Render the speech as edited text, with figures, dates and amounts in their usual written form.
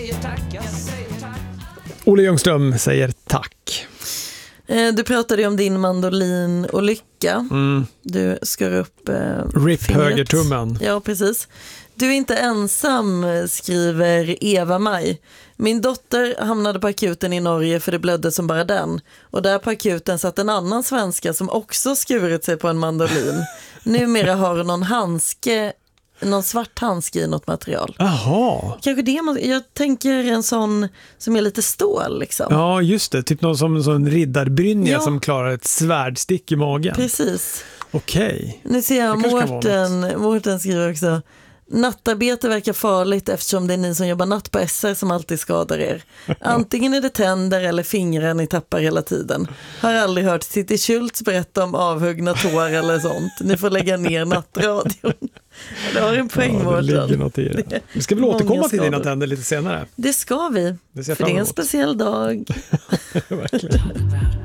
Olle Ljungström säger tack. Du pratade ju om din mandolin och lycka. Du skar upp RIP högertummen. Ja, precis. Du är inte ensam, skriver Eva-Maj. Min dotter hamnade på akuten i Norge för det blödde som bara den. Och där på akuten satt en annan svenska som också skurit sig på en mandolin. Numera har hon någon svart handske i något material. Jaha. Kanske det, jag tänker en sån som är lite stål liksom. Ja, just det. Typ någon som en sån riddarbrynja som klarar ett svärdstick i magen. Precis. Okej. Nu ser jag Mårten skriver också: nattarbete verkar farligt eftersom det är ni som jobbar natt på SR som alltid skadar er. Antingen är det tänder eller fingrar ni tappar hela tiden. Har aldrig hört Titti Schultz berätta om avhuggna tår eller sånt. Ni får lägga ner nattradion. Det har en poäng, Mårten. Det ligger något i det. Vi ska väl återkomma till dina tänder lite senare. Det ska vi. Det ser jag för det är en emot. speciell dag. Verkligen.